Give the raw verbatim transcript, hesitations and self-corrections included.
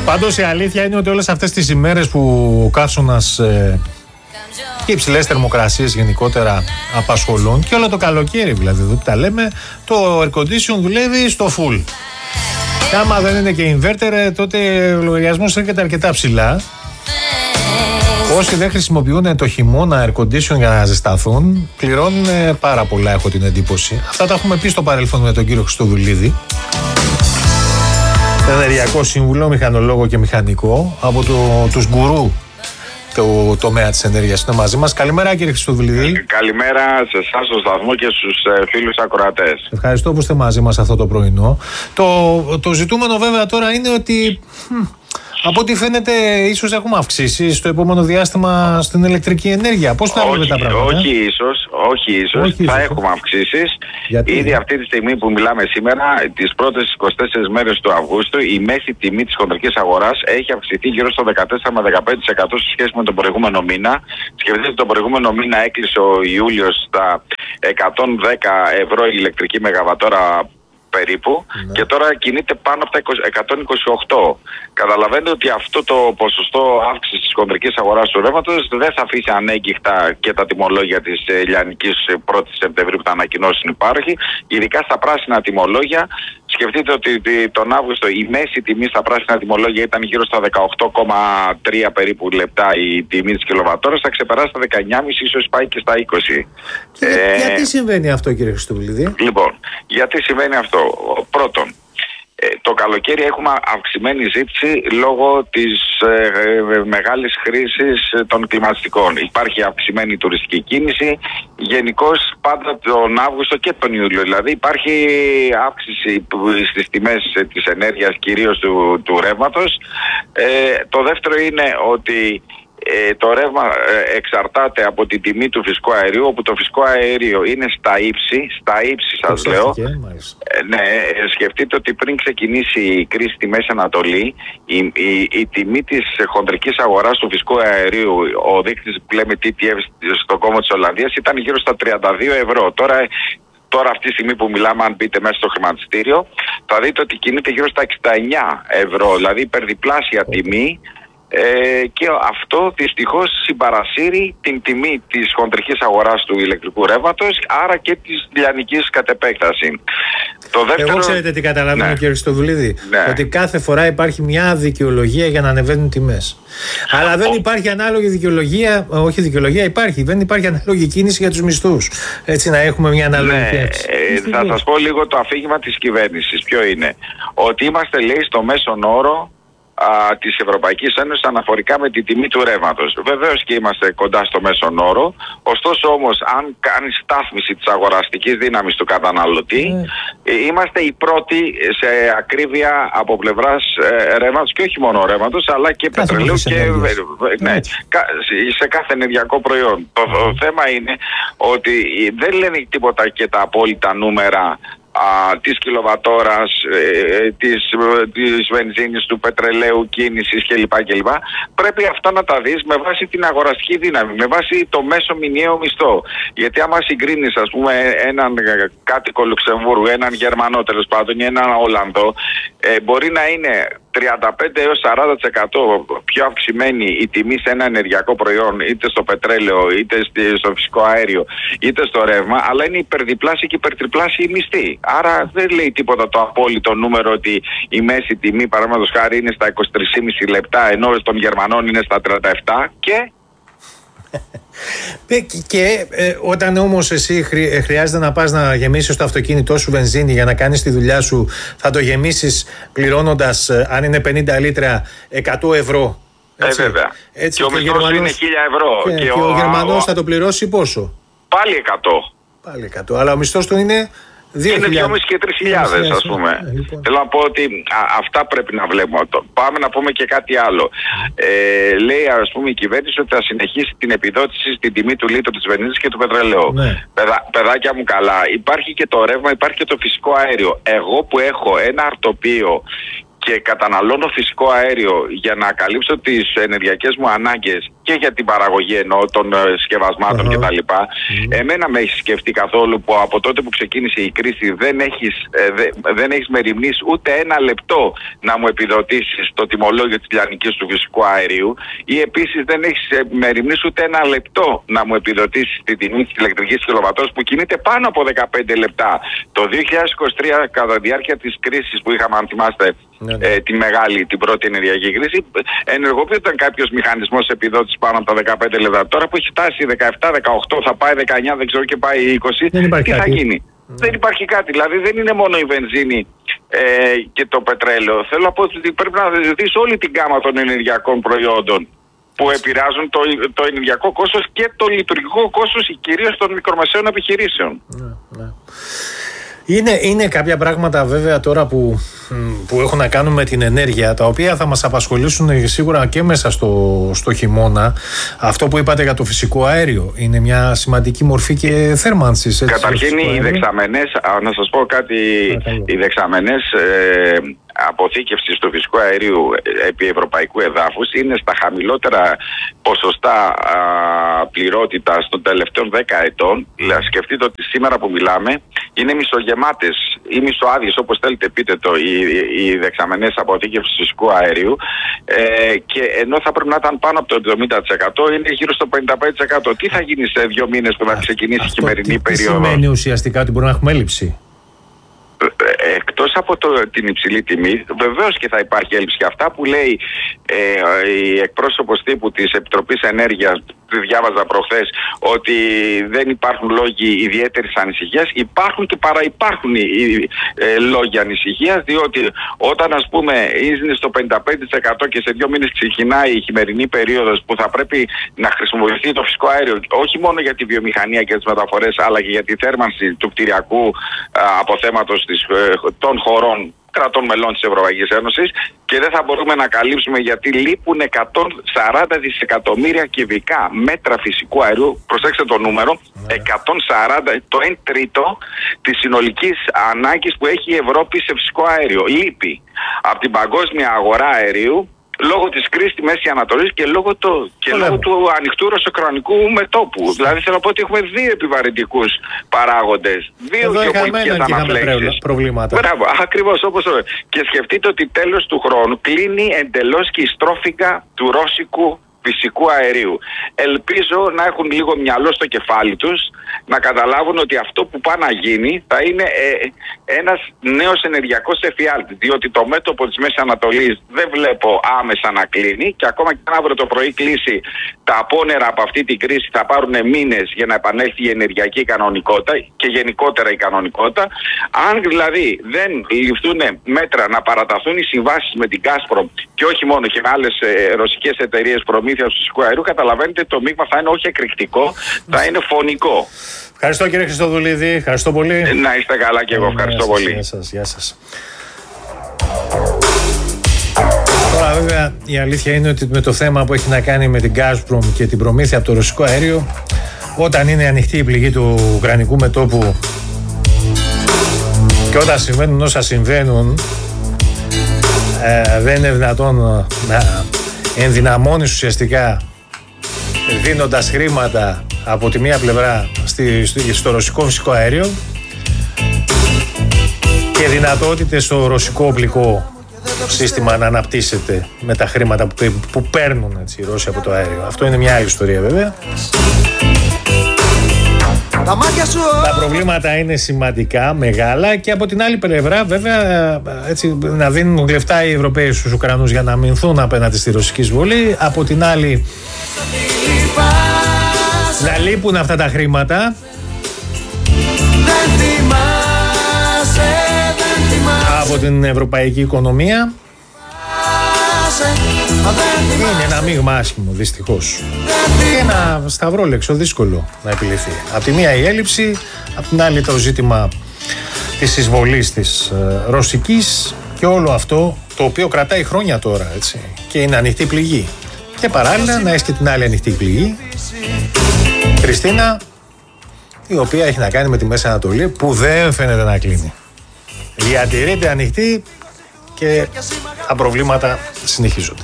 Πάντως η αλήθεια είναι ότι όλες αυτές τις ημέρες που ο καύσωνας ε, και οι υψηλές θερμοκρασίες γενικότερα απασχολούν, και όλο το καλοκαίρι δηλαδή, εδώ τα λέμε, το air condition δουλεύει στο full. Και άμα δεν είναι και inverter, τότε ο λογαριασμός έρχεται αρκετά ψηλά. Όσοι δεν χρησιμοποιούν το χειμώνα air condition για να ζεσταθούν, πληρώνουν πάρα πολλά, έχω την εντύπωση. Αυτά τα έχουμε πει στο παρελθόν με τον κύριο Χριστοδουλίδη, ενεργειακό σύμβουλο, μηχανολόγο και μηχανικό από το, τους γκουρού το τομέα της ενέργειας. Είναι μαζί μας. Καλημέρα κύριε Χριστοδουλίδη. Καλημέρα σε εσάς στο σταθμό και στους ε, φίλους ακροατές. Ευχαριστώ που είστε μαζί μας αυτό το πρωινό. Το, το ζητούμενο βέβαια τώρα είναι ότι μ, από ό,τι φαίνεται ίσως έχουμε αυξήσει στο επόμενο διάστημα στην ηλεκτρική ενέργεια. Πώς θα βλέπετε τα πράγματα? Όχι ίσως, όχι ίσως, όχι θα ίσως. έχουμε αυξήσεις. Γιατί? Ήδη αυτή τη στιγμή που μιλάμε σήμερα, τις πρώτες είκοσι τέσσερις μέρες του Αυγούστου, η μέση τιμή της χοντρικής αγοράς έχει αυξηθεί γύρω στο δεκατέσσερα με δεκαπέντε τοις εκατό σε σχέση με τον προηγούμενο μήνα. Σκεφτείτε ότι τον προηγούμενο μήνα έκλεισε ο Ιούλιος στα εκατόν δέκα ευρώ η ηλεκτρική μεγαβατόρα περίπου, ναι. Και τώρα κινείται πάνω από τα εκατόν είκοσι οκτώ. Καταλαβαίνετε ότι αυτό το ποσοστό αύξησης της χοντρικής αγοράς του ρεύματος δεν θα αφήσει ανέγκυχτα και τα τιμολόγια της λιανικής πρώτη Σεπτεμβρίου που θα ανακοινώσουν υπάρχει, ειδικά στα πράσινα τιμολόγια. Σκεφτείτε ότι τον Αύγουστο η μέση τιμή στα πράσινα τιμολόγια ήταν γύρω στα δεκαοκτώ κόμμα τρία περίπου λεπτά η τιμή της κιλοβατόρας, θα ξεπεράσει τα δεκαεννιά κόμμα πέντε, ίσως πάει και στα είκοσι. Και ε, γιατί συμβαίνει αυτό κύριε Χριστοδουλίδη? Λοιπόν, γιατί συμβαίνει αυτό? Πρώτον, το καλοκαίρι έχουμε αυξημένη ζήτηση λόγω της ε, μεγάλης χρήσης των κλιματιστικών. Υπάρχει αυξημένη τουριστική κίνηση, γενικώς πάντα τον Αύγουστο και τον Ιούλιο. Δηλαδή υπάρχει αύξηση στις τιμές της ενέργειας, κυρίως του, του ρεύματος. Ε, το δεύτερο είναι ότι Ε, το ρεύμα ε, εξαρτάται από την τιμή του φυσικού αερίου, όπου το φυσικό αέριο είναι στα ύψη, στα ύψη σας λέω. Ε, ναι, σκεφτείτε ότι πριν ξεκινήσει η κρίση στη Μέση Ανατολή, η, η, η τιμή της χοντρικής αγοράς του φυσικού αερίου, ο δείκτης που λέμε τι τι εφ στον κόμμα της Ολλανδίας, ήταν γύρω στα τριάντα δύο ευρώ. Τώρα Τώρα αυτή τη στιγμή που μιλάμε, αν μπείτε μέσα στο χρηματιστήριο, θα δείτε ότι κινείται γύρω στα εξήντα εννιά ευρώ, δηλαδή υπερδιπλάσια τιμή. Ε, και αυτό δυστυχώς συμπαρασύρει την τιμή της χοντρικής αγοράς του ηλεκτρικού ρεύματος, άρα και της λιανικής κατ' επέκταση. Το δεύτερο... Εγώ ξέρετε τι καταλαβαίνω, ναι, κύριε Χριστοδουλίδη, ναι, ότι κάθε φορά υπάρχει μια δικαιολογία για να ανεβαίνουν τιμές. Αλλά δεν υπάρχει ανάλογη δικαιολογία, όχι δικαιολογία υπάρχει, δεν υπάρχει ανάλογη κίνηση για τους μισθούς. Έτσι να έχουμε μια ανάλογη, ναι, κίνηση. Ε, θα σας πω λίγο το αφήγημα της κυβέρνησης. Ποιο είναι? Ότι είμαστε, λέει, στο μέσον όρο Α, της Ευρωπαϊκής Ένωσης αναφορικά με τη τιμή του ρεύματος. Βεβαίως και είμαστε κοντά στο μέσον όρο, ωστόσο όμως αν κάνει στάθμιση της αγοραστικής δύναμης του καταναλωτή, mm. είμαστε οι πρώτοι σε ακρίβεια από πλευράς ε, ρεύματος, και όχι μόνο ρεύματος αλλά και κάθε πετρελαίου και ε, ναι, σε κάθε ενεργειακό προϊόν. Το, το θέμα είναι ότι δεν λένε τίποτα και τα απόλυτα νούμερα Α, της κιλοβατόρας, ε, της, της βενζίνης, του πετρελαίου, κίνησης κλπ. κλπ. Πρέπει αυτά να τα δεις με βάση την αγοραστική δύναμη, με βάση το μέσο μηνιαίο μισθό. Γιατί άμα συγκρίνεις, ας πούμε, έναν κάτοικο Λουξεμβούργου, έναν Γερμανό τέλος πάντων ή έναν Ολλανδό, ε, μπορεί να είναι τριάντα πέντε έως σαράντα τοις εκατό πιο αυξημένη η τιμή σε ένα ενεργειακό προϊόν, είτε στο πετρέλαιο, είτε στο φυσικό αέριο, είτε στο ρεύμα, αλλά είναι υπερδιπλάσια και υπερτριπλάσια η μισθή. Άρα δεν λέει τίποτα το απόλυτο νούμερο ότι η μέση τιμή, παραδείγματος χάρη, είναι στα είκοσι τρία κόμμα πέντε λεπτά, ενώ των Γερμανών είναι στα τριάντα επτά και... Και ε, όταν όμως εσύ χρει, χρειάζεται να πας να γεμίσεις το αυτοκίνητό σου βενζίνη για να κάνεις τη δουλειά σου, θα το γεμίσεις πληρώνοντας, ε, αν είναι πενήντα λίτρα, εκατό ευρώ. Έτσι. Ε, βέβαια. Έτσι, και ο μισθός είναι χίλια ευρώ. Και, και, και ο, ο Γερμανός ο... θα το πληρώσει πόσο? Πάλι εκατό. Πάλι εκατό, αλλά ο μισθός του είναι... Είναι δυόμισι και τρεις χιλιάδες, ας πούμε. Ε, λοιπόν. Θέλω να πω ότι α, αυτά πρέπει να βλέπουμε. Πάμε να πούμε και κάτι άλλο. Ε, λέει, ας πούμε, η κυβέρνηση ότι θα συνεχίσει την επιδότηση στην τιμή του λίτρου της βενζίνης και του πετρελαίου. Ναι. Παιδα, παιδάκια μου καλά. Υπάρχει και το ρεύμα, υπάρχει και το φυσικό αέριο. Εγώ που έχω ένα αρτοπείο και καταναλώνω φυσικό αέριο για να καλύψω τις ενεργειακές μου ανάγκες και για την παραγωγή εννοώ των συσκευασμάτων uh-huh. κτλ. Mm-hmm. Εμένα με έχει σκεφτεί καθόλου που από τότε που ξεκίνησε η κρίση δεν έχεις, ε, δε, δεν έχεις μεριμνήσει ούτε ένα λεπτό να μου επιδοτήσεις το τιμολόγιο της λιανικής του φυσικού αερίου ή επίσης δεν έχεις μεριμνήσει ούτε ένα λεπτό να μου επιδοτήσεις τη τιμή της ηλεκτρικής κιλοβατόρας που κινείται πάνω από δεκαπέντε λεπτά. Το δύο χιλιάδες είκοσι τρία κατά τη διάρκεια της κρίσης που είχαμε, αν θυμάστε, ναι, ναι. Ε, τη μεγάλη, την πρώτη ενεργειακή κρίση, ενεργοποιόταν κάποιος μηχανισμός επιδότησης πάνω από τα δεκαπέντε λεπτά. Τώρα που έχει φτάσει δεκαεπτά δεκαοκτώ, θα πάει δεκαεννιά, δεν ξέρω και πάει είκοσι, τι θα γίνει. Mm. Δεν υπάρχει κάτι. Δηλαδή δεν είναι μόνο η βενζίνη ε, και το πετρέλαιο. Θέλω να πω ότι πρέπει να δεις όλη την γάμα των ενεργειακών προϊόντων που επηρεάζουν το, το ενεργειακό κόστος και το λειτουργικό κόστος κυρίως των μικρομεσαίων επιχειρήσεων. Ναι, ναι. Είναι, είναι κάποια πράγματα βέβαια τώρα που, που έχουν να κάνουν με την ενέργεια, τα οποία θα μας απασχολήσουν σίγουρα και μέσα στο, στο χειμώνα. Αυτό που είπατε για το φυσικό αέριο είναι μια σημαντική μορφή και θέρμανσης. Έτσι, καταρχήν οι δεξαμενές, να σας πω κάτι, οι δεξαμενές ε, αποθήκευσης του φυσικού αερίου επί ευρωπαϊκού εδάφους είναι στα χαμηλότερα ποσοστά α, πληρότητας των τελευταίων δέκα ετών. Mm. Σκεφτείτε ότι σήμερα που μιλάμε είναι μισογεμάτες ή μισοάδιες, όπως θέλετε πείτε το, οι, οι δεξαμενές αποθήκευσης φυσικού αερίου ε, και ενώ θα πρέπει να ήταν πάνω από το εβδομήντα τοις εκατό είναι γύρω στο πενήντα πέντε τοις εκατό. Τι θα γίνει σε δύο μήνες που θα ξεκινήσει η χειμερινή περίοδο? Τι σημαίνει ουσιαστικά ότι μπορεί να έχουμε έλλειψη? Εκτός από το, την υψηλή τιμή, βεβαίως και θα υπάρχει έλλειψη. Και αυτά που λέει ε, η εκπρόσωπος τύπου της Επιτροπής Ενέργειας, διάβαζα προχθές, ότι δεν υπάρχουν λόγοι ιδιαίτερης ανησυχίας, υπάρχουν και παραυπάρχουν οι, ε, λόγοι ανησυχίας, διότι όταν ας πούμε είναι στο πενήντα πέντε τοις εκατό και σε δύο μήνες ξεκινάει η χειμερινή περίοδος που θα πρέπει να χρησιμοποιηθεί το φυσικό αέριο όχι μόνο για τη βιομηχανία και τις μεταφορές αλλά και για τη θέρμανση του κτηριακού α, αποθέματος της, ε, των χωρών κρατών μελών της Ευρωπαϊκής Ένωσης και δεν θα μπορούμε να καλύψουμε γιατί λείπουν εκατόν σαράντα δισεκατομμύρια κυβικά μέτρα φυσικού αερίου. Προσέξτε το νούμερο, εκατόν σαράντα, το ένα τρίτο της συνολικής ανάγκης που έχει η Ευρώπη σε φυσικό αέριο. Λείπει από την παγκόσμια αγορά αερίου λόγω της κρίσης στη Μέση Ανατολή και λόγω, το, και λόγω του ανοιχτού ρωσοκρανικού μετώπου. Δηλαδή θέλω να πω ότι έχουμε δύο επιβαρυντικούς παράγοντες, δύο γεωπολιτικές αναφλέξεις. Προβλήματα. Μπράβο, ακριβώς όπως το... Και σκεφτείτε ότι τέλος του χρόνου κλείνει εντελώς και η στρόφιγγα του ρώσικου φυσικού αερίου. Ελπίζω να έχουν λίγο μυαλό στο κεφάλι τους, να καταλάβουν ότι αυτό που πάει να γίνει θα είναι ε, ένας νέος ενεργειακός εφιάλτης, διότι το μέτωπο της Μέσης Ανατολής δεν βλέπω άμεσα να κλείνει και ακόμα και αν αύριο το πρωί κλείσει, τα απόνερα από αυτή την κρίση θα πάρουν μήνες για να επανέλθει η ενεργειακή κανονικότητα και γενικότερα η κανονικότητα. Αν δηλαδή δεν ληφθούν μέτρα να παραταθούν οι συμβάσεις με την Gazprom και όχι μόνο και με άλλες ε, ρωσικές εταιρείες προμήθειας του φυσικού αερίου, καταλαβαίνετε το μείγμα θα είναι όχι εκρηκτικό, θα είναι φωνικό. Ευχαριστώ κύριε Χριστοδουλίδη, ευχαριστώ πολύ. Να είστε καλά και εγώ, ευχαριστώ γεια σας, πολύ. Γεια σας, γεια σας. Τώρα βέβαια η αλήθεια είναι ότι με το θέμα που έχει να κάνει με την Gazprom και την προμήθεια από το ρωσικό αέριο, όταν είναι ανοιχτή η πληγή του ουκρανικού μετώπου και όταν συμβαίνουν όσα συμβαίνουν, ε, δεν είναι δυνατόν να ενδυναμώνεις ουσιαστικά δίνοντας χρήματα από τη μία πλευρά στη, στο, στο ρωσικό φυσικό αέριο και δυνατότητες στο ρωσικό οπλικό σύστημα να αναπτύσσεται με τα χρήματα που, που παίρνουν έτσι, οι Ρώσοι από το αέριο. Αυτό είναι μια άλλη ιστορία βέβαια. Τα προβλήματα είναι σημαντικά, μεγάλα και από την άλλη πλευρά βέβαια έτσι, να δίνουν λεφτά οι Ευρωπαίοι στους Ουκρανούς για να αμυνθούν απέναντι στη ρωσική εισβολή. Από την άλλη να λείπουν αυτά τα χρήματα από την ευρωπαϊκή οικονομία. Είναι ένα μείγμα άσχημο δυστυχώς και ένα σταυρόλεξο δύσκολο να επιληθεί. Από τη μία η έλλειψη, από την άλλη το ζήτημα της εισβολής της ε, ρωσικής και όλο αυτό το οποίο κρατάει χρόνια τώρα έτσι, και είναι ανοιχτή πληγή. Και παράλληλα να έχει και την άλλη ανοιχτή πληγή, Χριστίνα, η οποία έχει να κάνει με τη Μέση Ανατολή που δεν φαίνεται να κλείνει. Διατηρείται ανοιχτή και τα προβλήματα συνεχίζονται.